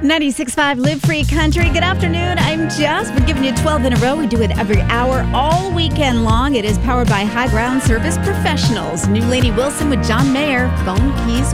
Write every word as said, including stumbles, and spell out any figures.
ninety-six point five Live Free Country. Good afternoon. I'm Jess. We're giving you twelve in a row. We do it every hour, all weekend long. It is powered by High Ground Service Professionals. New Laney Wilson with John Mayer. Phone keys